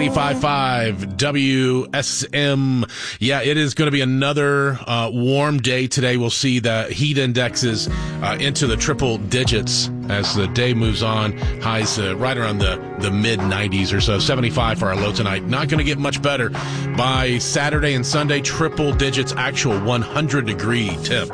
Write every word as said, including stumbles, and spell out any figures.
ninety-five point five W S M. Yeah, it is going to be another uh, warm day today. We'll see the heat indexes uh, into the triple digits as the day moves on. Highs uh, right around the, the mid nineties or so. seventy-five for our low tonight. Not going to get much better. By Saturday and Sunday, triple digits, actual one hundred degree temps.